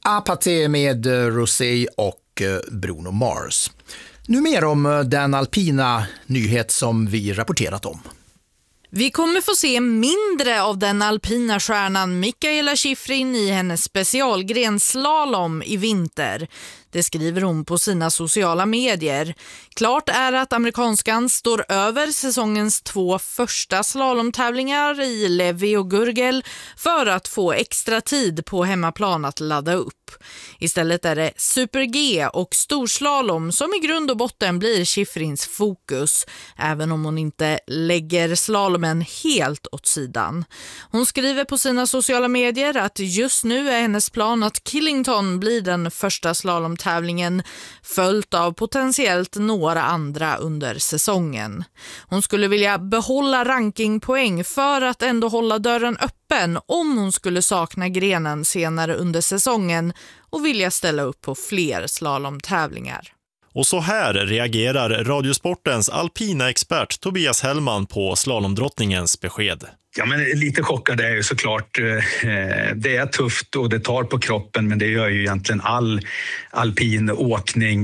Apaté med Rosé och Bruno Mars. Nu mer om den alpina nyhet som vi rapporterat om. Vi kommer få se mindre av den alpina stjärnan Mikaela Shiffrin i hennes specialgren slalom i vinter. Det skriver hon på sina sociala medier. Klart är att amerikanskan står över säsongens 2 första slalomtävlingar i Levi och Gurgel för att få extra tid på hemmaplan att ladda upp. Istället är det Super-G och storslalom som i grund och botten blir Shiffrins fokus, även om hon inte lägger slalomen helt åt sidan. Hon skriver på sina sociala medier att just nu är hennes plan att Killington blir den första slalomtävlingen, följt av potentiellt några andra under säsongen. Hon skulle vilja behålla rankingpoäng för att ändå hålla dörren öppen om hon skulle sakna grenen senare under säsongen och vilja ställa upp på fler slalomtävlingar. Och så här reagerar Radiosportens alpina expert Tobias Hellman på slalomdrottningens besked. Ja, men lite chockad är ju såklart. Det är tufft och det tar på kroppen, men det gör ju egentligen all alpin åkning.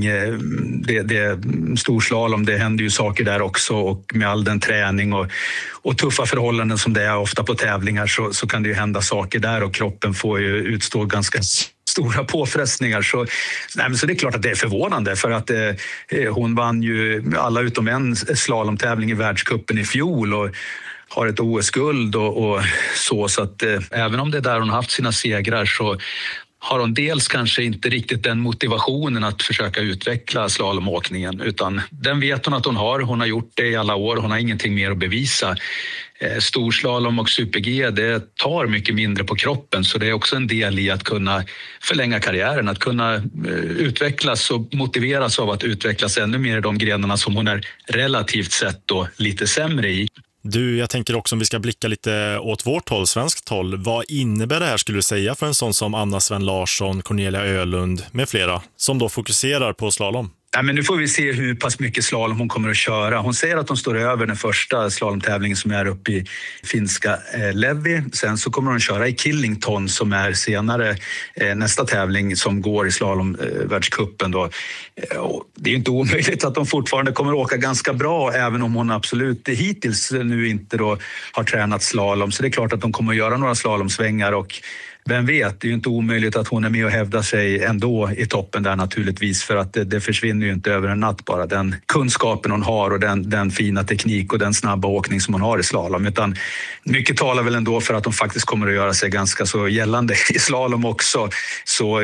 Det storslalom, det händer ju saker där också, och med all den träning och tuffa förhållanden som det är ofta på tävlingar så kan det ju hända saker där, och kroppen får ju utstå ganska stora påfrestningar. Så det är klart att det är förvånande, för att hon vann ju alla utom en slalomtävling i världscupen i fjol och har ett OS-guld och så att även om det är där hon har haft sina segrar så har hon dels kanske inte riktigt den motivationen att försöka utveckla slalomåkningen, utan den vet hon att hon har gjort det i alla år, hon har ingenting mer att bevisa. Storslalom och Super-G, det tar mycket mindre på kroppen, så det är också en del i att kunna förlänga karriären, att kunna utvecklas och motiveras av att utvecklas ännu mer i de grenarna som hon är relativt sett då lite sämre i. Du, jag tänker också om vi ska blicka lite åt vårt håll, svenskt håll. Vad innebär det här, skulle du säga, för en sån som Anna Sven Larsson, Cornelia Ölund med flera, som då fokuserar på slalom? Ja, men nu får vi se hur pass mycket slalom hon kommer att köra. Hon säger att hon står över den första slalomtävlingen som är uppe i finska Levi. Sen så kommer hon köra i Killington som är senare nästa tävling som går i slalomvärldscupen då. Det är ju inte omöjligt att de fortfarande kommer att åka ganska bra, även om hon absolut hittills nu inte då har tränat slalom. Så det är klart att de kommer att göra några slalomsvängar, och vem vet, det är ju inte omöjligt att hon är med och hävdar sig ändå i toppen där naturligtvis, för att det försvinner ju inte över en natt bara, den kunskapen hon har och den fina teknik och den snabba åkning som hon har i slalom, utan mycket talar väl ändå för att hon faktiskt kommer att göra sig ganska så gällande i slalom också. Så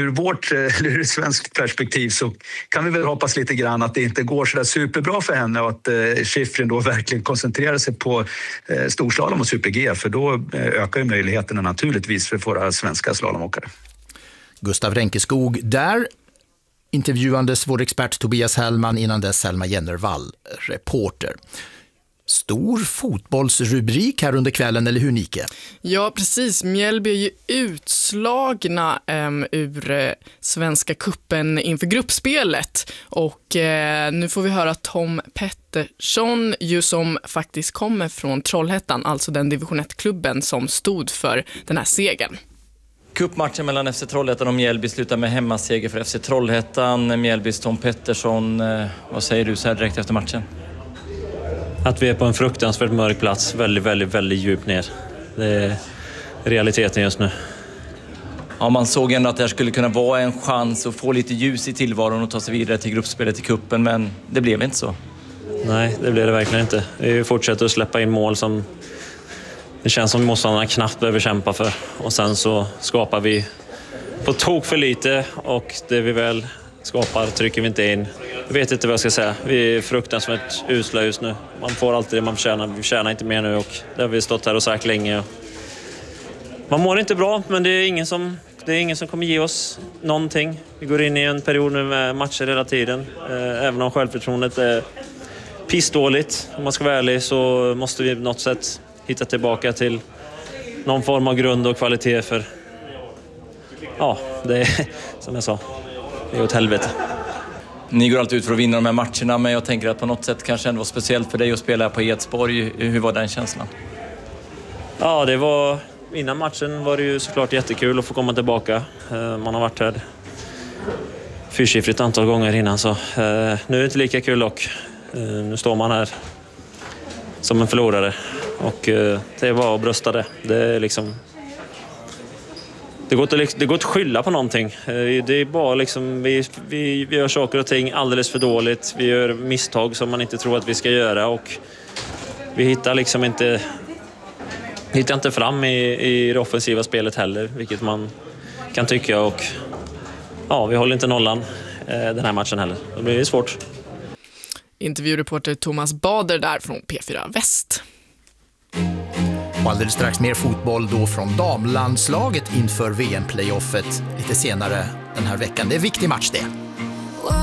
ur svenskt perspektiv så kan vi väl hoppas lite grann att det inte går så där superbra för henne, och att Shiffrin då verkligen koncentrerar sig på storslalom och Super-G, för då ökar ju möjligheterna naturligtvis för våra svenska slalomåkare. Gustav Renkeskog där, intervjuandes vår expert Tobias Hellman, innan dess Selma Jennervall, reporter. Stor fotbollsrubrik här under kvällen, eller hur, Nike? Ja, precis. Mjällby är ju utslagna ur Svenska kuppen inför gruppspelet. Och nu får vi höra Tom Pettersson, ju som faktiskt kommer från Trollhättan, alltså den division 1-klubben som stod för den här segern. Cupmatchen mellan FC Trollhättan och Mjällby slutar med hemmaseger för FC Trollhättan. Mjällbys Tom Pettersson, vad säger du så här direkt efter matchen? Att vi är på en fruktansvärt mörk plats, väldigt djupt ner. Det är realiteten just nu. Ja, man såg ändå att det här skulle kunna vara en chans att få lite ljus i tillvaron och ta sig vidare till gruppspelet i kuppen, men det blev inte så. Nej, det blev det verkligen inte. Vi fortsätter att släppa in mål som det känns som motståndarna knappt behöver kämpa för. Och sen så skapar vi på tok för lite, och det vi väl skapar trycker vi inte in. Jag vet inte vad jag ska säga. Vi är fruktansvärt usla just nu. Man får alltid det man förtjänar. Vi förtjänar inte mer nu, och det har vi stått här och sagt länge. Man mår inte bra, men det är ingen som kommer ge oss någonting. Vi går in i en period nu med matcher hela tiden. Även om självförtroendet är pissdåligt, om man ska vara ärlig, så måste vi på något sätt hitta tillbaka till någon form av grund och kvalitet, för ja, det är som jag sa, det är åt helvete. Ni går alltid ut för att vinna de här matcherna, men jag tänker att på något sätt kanske ändå var speciellt för dig att spela på Edsborg. Hur var den känslan? Ja, det var innan matchen var det ju såklart jättekul att få komma tillbaka. Man har varit här 4-siffrigt antal gånger innan, så nu är det inte lika kul dock. Nu står man här som en förlorare och det är bara att brösta det. Det är liksom... Det går att skylla på någonting. Det är bara liksom, vi gör saker och ting alldeles för dåligt. Vi gör misstag som man inte tror att vi ska göra och vi hittar liksom inte fram i det offensiva spelet heller, vilket man kan tycka, och ja, vi håller inte nollan den här matchen heller. Det blir svårt. Intervjureporter Thomas Bader där från P4 Väst. Och alldeles strax mer fotboll då från damlandslaget inför VM-playoffet lite senare den här veckan. Det är en viktig match det.